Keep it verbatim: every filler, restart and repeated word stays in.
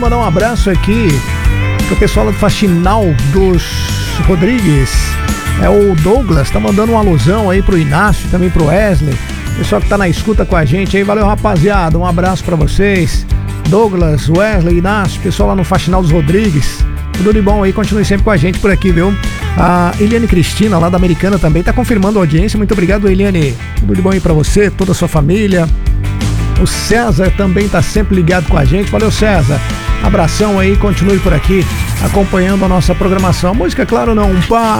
mandar um abraço aqui pro pessoal do Faxinal dos Rodrigues. É o Douglas, tá mandando uma alusão aí pro Inácio, também pro Wesley. Pessoal que tá na escuta com a gente aí, valeu rapaziada, um abraço pra vocês. Douglas, Wesley, Inácio, pessoal lá no Faxinal dos Rodrigues. Tudo de bom aí, continue sempre com a gente por aqui, viu? A Eliane Cristina, lá da Americana, também tá confirmando a audiência. Muito obrigado, Eliane. Tudo de bom aí pra você, toda a sua família. O César também tá sempre ligado com a gente. Valeu, César. Abração aí, continue por aqui acompanhando a nossa programação. A música, claro, não, um pá.